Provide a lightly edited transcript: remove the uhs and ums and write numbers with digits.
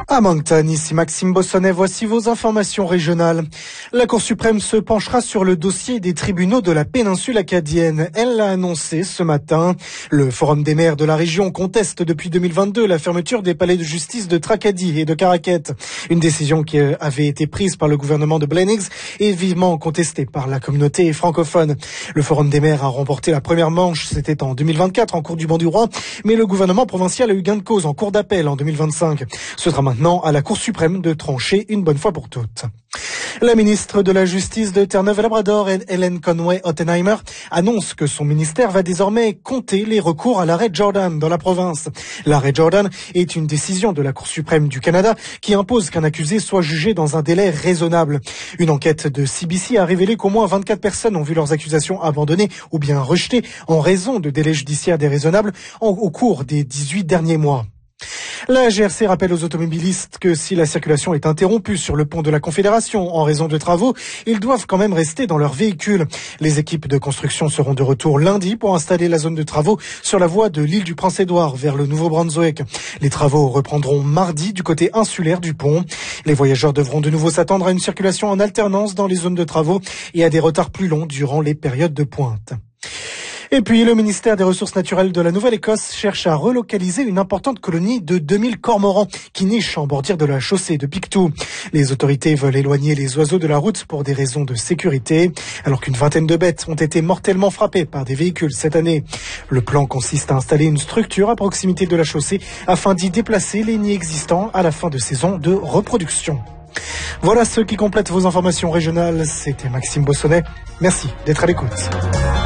À Moncton, ici Maxime Bossonnet, voici vos informations régionales. La Cour suprême se penchera sur le dossier des tribunaux de la péninsule acadienne. Elle l'a annoncé ce matin. Le Forum des maires de la région conteste depuis 2022 la fermeture des palais de justice de Tracadie et de Caraquet. Une décision qui avait été prise par le gouvernement de Blaine Higgs et vivement contestée par la communauté francophone. Le Forum des maires a remporté la première manche, c'était en 2024 en cours du banc du roi, mais le gouvernement provincial a eu gain de cause en cour d'appel en 2025. Ce sera maintenant à la Cour suprême de trancher une bonne fois pour toutes. La ministre de la Justice de Terre-Neuve-Labrador, Helen Conway-Ottenheimer, annonce que son ministère va désormais compter les recours à l'arrêt Jordan dans la province. L'arrêt Jordan est une décision de la Cour suprême du Canada qui impose qu'un accusé soit jugé dans un délai raisonnable. Une enquête de CBC a révélé qu'au moins 24 personnes ont vu leurs accusations abandonnées ou bien rejetées en raison de délais judiciaires déraisonnables au cours des 18 derniers mois. La GRC rappelle aux automobilistes que si la circulation est interrompue sur le pont de la Confédération en raison de travaux, ils doivent quand même rester dans leur véhicule. Les équipes de construction seront de retour lundi pour installer la zone de travaux sur la voie de l'île du Prince-Édouard vers le Nouveau-Brunswick. Les travaux reprendront mardi du côté insulaire du pont. Les voyageurs devront de nouveau s'attendre à une circulation en alternance dans les zones de travaux et à des retards plus longs durant les périodes de pointe. Et puis, le ministère des Ressources naturelles de la Nouvelle-Écosse cherche à relocaliser une importante colonie de 2000 cormorans qui nichent en bordure de la chaussée de Pictou. Les autorités veulent éloigner les oiseaux de la route pour des raisons de sécurité, alors qu'une vingtaine de bêtes ont été mortellement frappées par des véhicules cette année. Le plan consiste à installer une structure à proximité de la chaussée afin d'y déplacer les nids existants à la fin de saison de reproduction. Voilà ce qui complète vos informations régionales. C'était Maxime Bossonnet. Merci d'être à l'écoute.